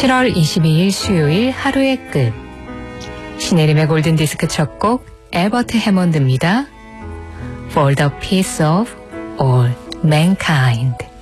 7월 22일 수요일 하루의 끝. 신혜림의 골든디스크 첫 곡 엘버트 해먼드입니다. For the peace of all mankind.